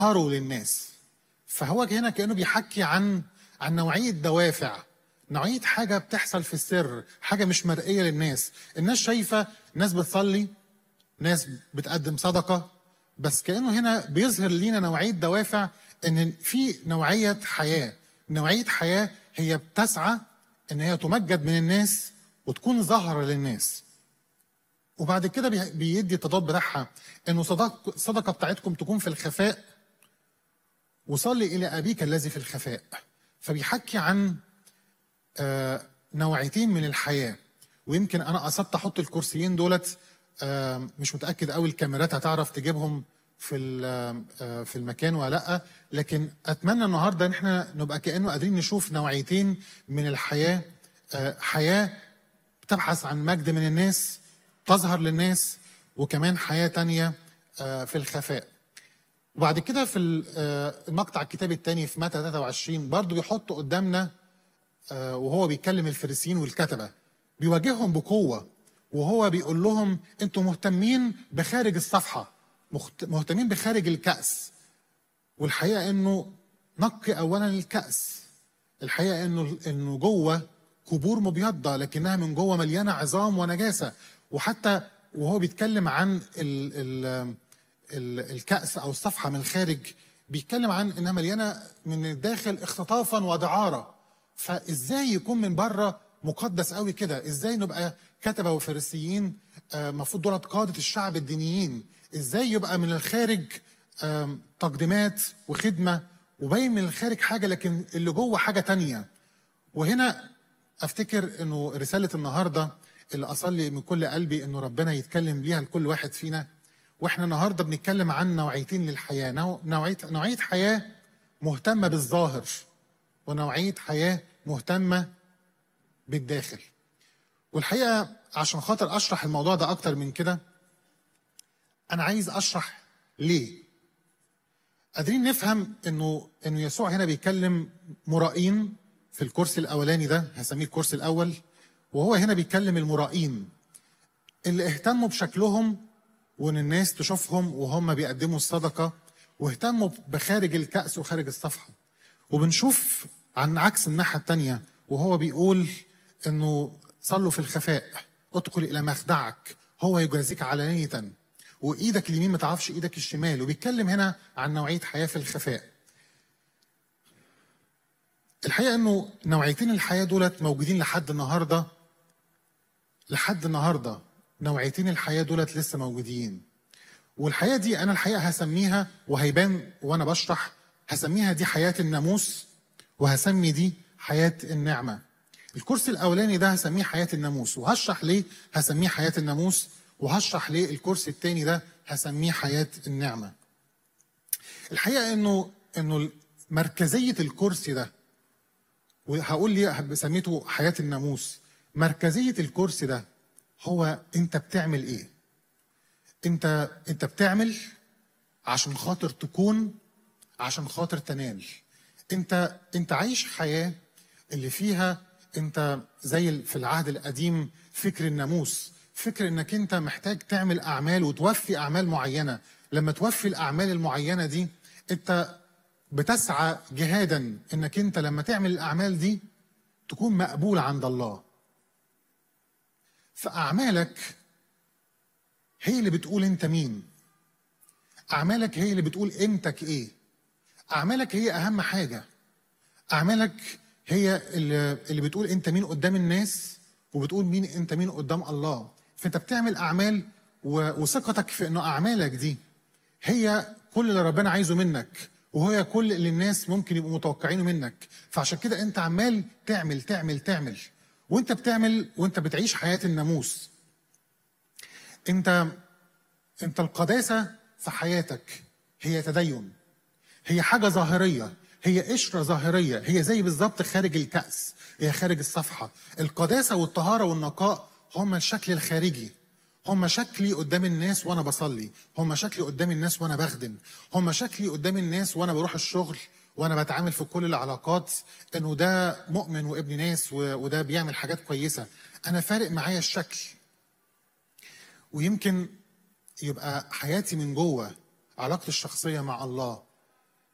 يظهروا للناس. فهو هنا كأنه بيحكي عن نوعية دوافع، نوعية حاجة بتحصل في السر، حاجة مش مرئية للناس. الناس شايفة، ناس بتصلي، ناس بتقدم صدقة، بس كأنه هنا بيظهر لينا نوعية دوافع ان في نوعية حياة. نوعية حياة هي بتسعى ان هي تمجد من الناس وتكون ظاهرة للناس. وبعد كده بيدي التضاد بتاعها، انه صدقة بتاعتكم تكون في الخفاء، وصلي الى ابيك الذي في الخفاء. فبيحكي عن نوعيتين من الحياة. ويمكن انا قصدت احط الكرسيين دولت، مش متأكد قوي الكاميرات هتعرف تجيبهم في المكان ولا لا، لكن اتمنى النهارده ان احنا نبقى كأنه قادرين نشوف نوعيتين من الحياة. حياة بتبحث عن مجد من الناس، تظهر للناس، وكمان حياة تانية في الخفاء. وبعد كده في المقطع الكتاب الثاني في متى 23 برضو بيحط قدامنا، وهو بيكلم الفريسيين والكتبة، بيواجههم بقوة، وهو بيقول لهم انتوا مهتمين بخارج الصفحة، مهتمين بخارج الكأس، والحقيقة انه نقي اولا الكأس. الحقيقة انه جوه كبور مبيضة، لكنها من جوه مليانة عظام ونجاسة. وحتى وهو بيتكلم عن الكأس او الصفحة من الخارج، بيتكلم عن انها مليانة من الداخل اختطافا ودعارة. فازاي يكون من بره مقدس قوي كده؟ ازاي نبقى كتبة وفريسيين المفروض دولت قادة الشعب الدينيين؟ ازاي يبقى من الخارج تقديمات وخدمة وباين من الخارج حاجة لكن اللي جوه حاجة تانية؟ وهنا افتكر انه رسالة النهاردة اللي اصلي من كل قلبي انه ربنا يتكلم ليها لكل واحد فينا. واحنا النهاردة بنتكلم عن نوعيتين للحياة، نوعية حياة مهتمة بالظاهر، ونوعية حياة مهتمة بالداخل. والحقيقة عشان خاطر أشرح الموضوع ده أكتر من كده، أنا عايز أشرح ليه. قادرين نفهم إنه يسوع هنا بيكلم مرائين في الكرسي الأولاني ده، هسميه الكرسي الأول، وهو هنا بيكلم المرائين اللي اهتموا بشكلهم وإن الناس تشوفهم وهم بيقدموا الصدقة، واهتموا بخارج الكأس وخارج الصفحة. وبنشوف عن عكس الناحية التانية، وهو بيقول انه صلوا في الخفاء، ادخل الى مخدعك هو يجازيك علانية، وايدك اليمين ما تعرفش ايدك الشمال. وبيتكلم هنا عن نوعية حياة في الخفاء. الحقيقة انه نوعيتين الحياة دولت موجودين لحد النهاردة. لحد النهاردة نوعيتين الحياة دولت لسه موجودين. والحياة دي انا الحقيقة هسميها، وهيبان وانا بشرح، هسميها دي حياة الناموس، وهسمي دي حياة النعمة. الكرسي الأولاني ده هسميه حياة الناموس، وهشرح ليه هسميه حياة الناموس، وهشرح ليه الكرسي التاني ده هسميه حياة النعمة. الحقيقة إنه مركزية الكرسي ده، وهقول ليه سميته حياة الناموس. مركزية الكرسي ده هو أنت بتعمل إيه؟ أنت بتعمل عشان خاطر تكون، عشان خاطر تنال. انت عايش حياة اللي فيها انت زي في العهد القديم فكر الناموس، فكر انك انت محتاج تعمل اعمال وتوفي اعمال معينة. لما توفي الاعمال المعينة دي انت بتسعى جهادا انك انت لما تعمل الاعمال دي تكون مقبول عند الله. فاعمالك هي اللي بتقول انت مين، اعمالك هي اللي بتقول قيمتك ايه، اعمالك هي اهم حاجة. أعمالك هي اللي بتقول أنت مين قدام الناس، وبتقول أنت مين قدام الله. فأنت بتعمل أعمال، وثقتك في إنه أعمالك دي هي كل اللي ربنا عايزه منك، وهي كل اللي الناس ممكن يبقوا متوقعينه منك. فعشان كده أنت عمال تعمل تعمل تعمل، وأنت بتعمل وأنت بتعيش حياة الناموس. أنت القداسة في حياتك هي تدين، هي حاجة ظاهرية، هي قشرة ظاهرية، هي زي بالظبط خارج الكأس، هي خارج الصفحة. القداسة والطهارة والنقاء هم الشكل الخارجي، هم شكلي قدام الناس وأنا بصلي، هم شكلي قدام الناس وأنا بخدم، هم شكلي قدام الناس وأنا بروح الشغل، وأنا بتعامل في كل العلاقات إنه ده مؤمن وابن ناس وده بيعمل حاجات كويسة. أنا فارق معايا الشكل. ويمكن يبقى حياتي من جوه، علاقتي الشخصية مع الله